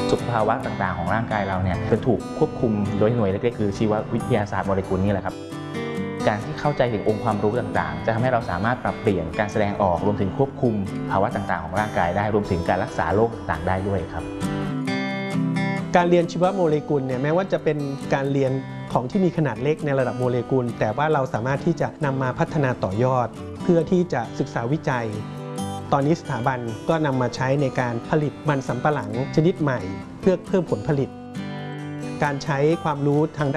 สุขภาวะต่างๆของร่างกายเราเนี่ยจนถูกควบคุมโดยหน่วยเล็กๆคือชีววิทยาศาสตร์โมเลกุลนี่แหละครับการที่เข้าใจถึงองค์ความรู้ต่างๆจะทำให้เราสามารถปรับเปลี่ยนการแสดงออกรวมถึงควบคุมภาวะต่างๆของร่างกายได้รวมถึงการรักษาโรคต่างๆได้ด้วยครับการเรียนชีวโมเลกุลเนี่ยแม้ว่าจะเป็นการเรียนของที่มีขนาดเล็กในระดับโมเลกุลแต่ว่าเราสามารถที่จะนำมาพัฒนาต่อยอดเพื่อที่จะศึกษาวิจัยตอนนี้สถาบันก็นำมาใช้ในการผลิตมันสำปะหลังชนิดใหม่เพื่อเพิ่มผลผลิตการใช้ความรู้ทาง